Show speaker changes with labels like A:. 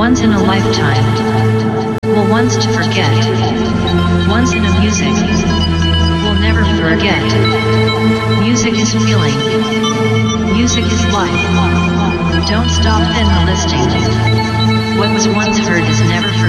A: once in a lifetime. Will once to forget. Once in a music. Will never forget. Music is feeling. Music is life. Don't stop then the listing. What was once heard is never forgotten.